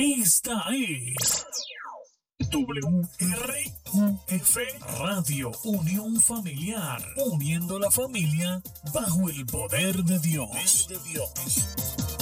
Esta es WRUF Radio Unión Familiar, uniendo la familia bajo el poder de Dios.